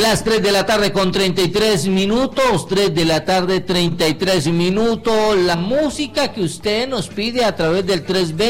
Las 3 de la tarde con 33 minutos, 3 de la tarde 33 minutos, la música que usted nos pide a través del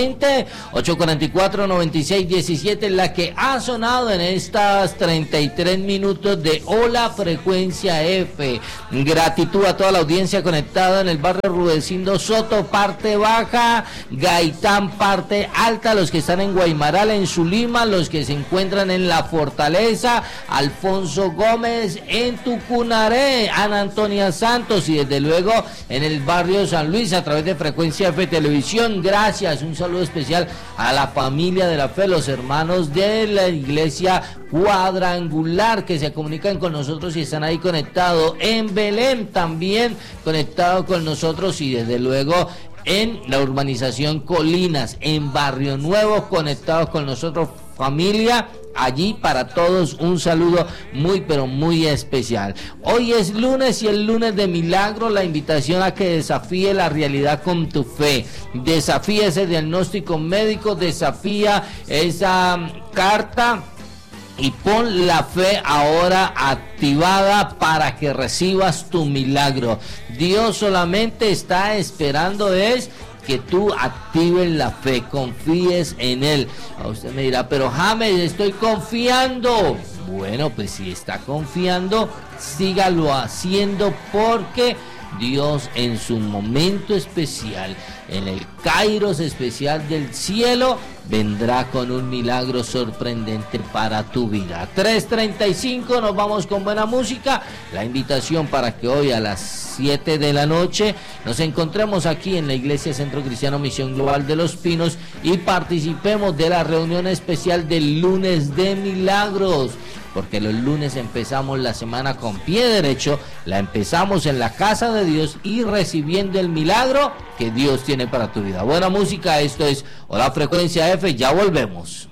320-844-9617, la que ha sonado en estas 33 minutos de Hola Frecuencia F. Gratitud a toda la audiencia conectada en el barrio Rudecindo Soto, parte baja, Gaitán, parte alta, los que están en Guaymaral, en Zulima, los que se encuentran en La Fortaleza, Alfonso Gómez en Tucunaré, Ana Antonia Santos y desde luego en el barrio San Luis a través de Frecuencia F Televisión. Gracias, un saludo especial a la familia de la fe, los hermanos de la iglesia Cuadrangular que se comunican con nosotros y están ahí conectados. En Belén también conectado con nosotros y desde luego en la urbanización Colinas, en Barrio Nuevo, conectados con nosotros, familia. Allí para todos un saludo muy pero muy especial. Hoy es lunes y el lunes de milagro, la invitación a que desafíe la realidad con tu fe. Desafía ese diagnóstico médico, desafía esa carta y pon la fe ahora activada para que recibas tu milagro. Dios solamente está esperando que tú actives la fe, confíes en Él. A usted me dirá, pero James, estoy confiando. Bueno, pues si está confiando, sígalo haciendo porque Dios en su momento especial, en el Kairos especial del cielo, vendrá con un milagro sorprendente para tu vida. 3:35, nos vamos con buena música. La invitación para que hoy a las 7 de la noche nos encontremos aquí en la Iglesia Centro Cristiano Misión Global de Los Pinos y participemos de la reunión especial del lunes de milagros. Porque los lunes empezamos la semana con pie derecho, la empezamos en la casa de Dios y recibiendo el milagro que Dios tiene para tu vida. Buena música, esto es Hola Frecuencia F, ya volvemos.